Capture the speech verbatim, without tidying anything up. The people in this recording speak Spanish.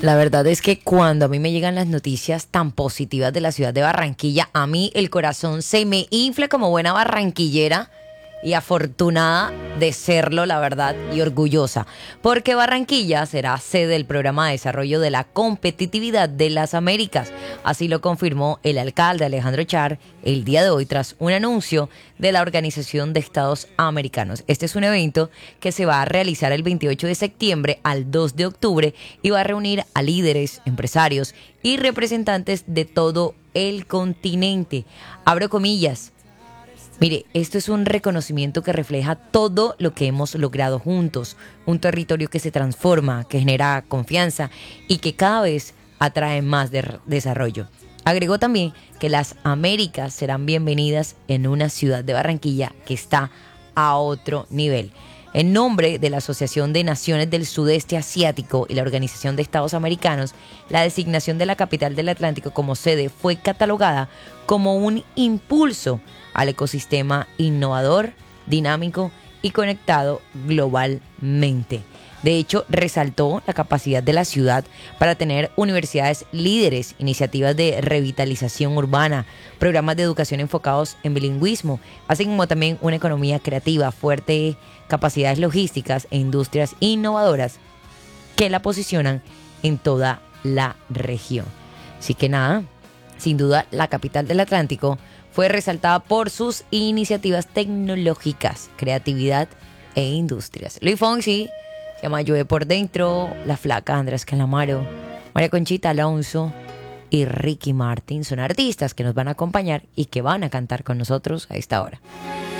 La verdad es que cuando a mí me llegan las noticias tan positivas de la ciudad de Barranquilla, a mí el corazón se me infla como buena barranquillera y afortunada de serlo, la verdad, y orgullosa, porque Barranquilla será sede del Programa de Desarrollo de la Competitividad de las Américas. Así lo confirmó el alcalde Alejandro Char el día de hoy tras un anuncio de la Organización de Estados Americanos. Este es un evento que se va a realizar el veintiocho de septiembre al dos de octubre y va a reunir a líderes, empresarios y representantes de todo el continente. Abro comillas. Mire, esto es un reconocimiento que refleja todo lo que hemos logrado juntos, un territorio que se transforma, que genera confianza y que cada vez atrae más de- desarrollo. Agregó también que las Américas serán bienvenidas en una ciudad de Barranquilla que está a otro nivel. En nombre de la Asociación de Naciones del Sudeste Asiático y la Organización de Estados Americanos, la designación de la capital del Atlántico como sede fue catalogada como un impulso al ecosistema innovador, dinámico y conectado globalmente. De hecho, resaltó la capacidad de la ciudad para tener universidades líderes, iniciativas de revitalización urbana, programas de educación enfocados en bilingüismo, así como también una economía creativa, fuerte, capacidades logísticas e industrias innovadoras que la posicionan en toda la región. Así que nada, sin duda la capital del Atlántico fue resaltada por sus iniciativas tecnológicas, creatividad e industrias. Luis Fonsi, se llama Llueve por Dentro, La Flaca, Andrés Calamaro, María Conchita Alonso y Ricky Martin son artistas que nos van a acompañar y que van a cantar con nosotros a esta hora.